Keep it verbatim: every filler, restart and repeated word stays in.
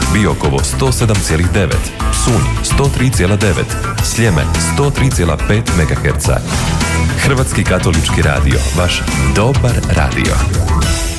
Biokovo sto sedam zarez devet, Psunj sto tri zarez devet, Sljeme sto tri zarez pet megaherca. Hrvatski katolički radio, vaš dobar radio.